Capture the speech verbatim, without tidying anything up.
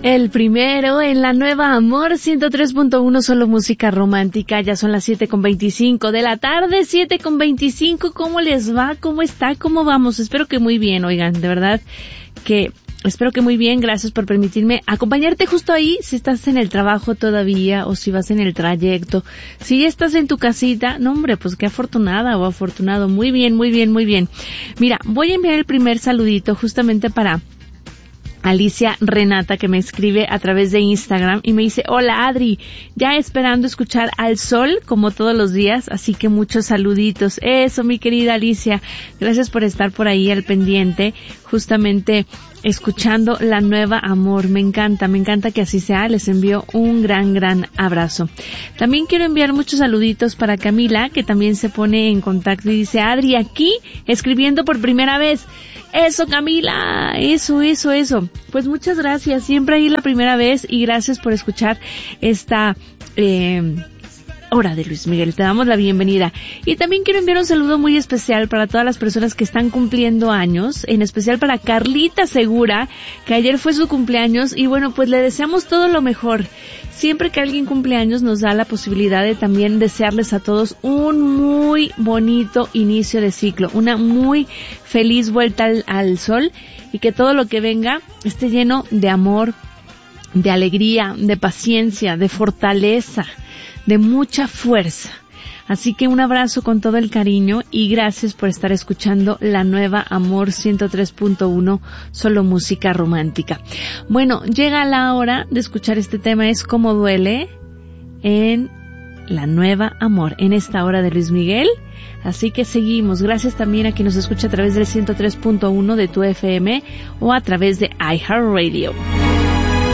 El primero en la nueva Amor ciento tres punto uno, solo música romántica. Ya son las siete con veinticinco de la tarde, siete con veinticinco. ¿Cómo les va? ¿Cómo está? ¿Cómo vamos? Espero que muy bien, oigan, de verdad que espero que muy bien. Gracias por permitirme acompañarte justo ahí, si estás en el trabajo todavía o si vas en el trayecto. Si ya estás en tu casita, no hombre, pues qué afortunada o afortunado. Muy bien, muy bien, muy bien. Mira, voy a enviar el primer saludito justamente para Alicia Renata, que me escribe a través de Instagram y me dice: hola Adri, ya esperando escuchar al sol como todos los días, así que muchos saluditos. Eso, mi querida Alicia, gracias por estar por ahí al pendiente, justamente escuchando la nueva Amor. Me encanta, me encanta que así sea. Les envío un gran, gran abrazo. También quiero enviar muchos saluditos para Camila, que también se pone en contacto y dice: Adri, aquí escribiendo por primera vez. Eso, Camila, eso, eso, eso. Pues muchas gracias, siempre ahí la primera vez, y gracias por escuchar esta eh, hora de Luis Miguel. Te damos la bienvenida. Y también quiero enviar un saludo muy especial para todas las personas que están cumpliendo años, en especial para Carlita Segura, que ayer fue su cumpleaños, y bueno, pues le deseamos todo lo mejor. Siempre que alguien cumple años nos da la posibilidad de también desearles a todos un muy bonito inicio de ciclo, una muy feliz vuelta al, al sol, y que todo lo que venga esté lleno de amor, de alegría, de paciencia, de fortaleza, de mucha fuerza. Así que un abrazo con todo el cariño y gracias por estar escuchando la nueva Amor ciento tres punto uno, solo música romántica. Bueno, llega la hora de escuchar este tema, es Cómo duele, en la nueva Amor, en esta hora de Luis Miguel. Así que seguimos. Gracias también a quien nos escucha a través del ciento tres punto uno de tu F M o a través de iHeartRadio.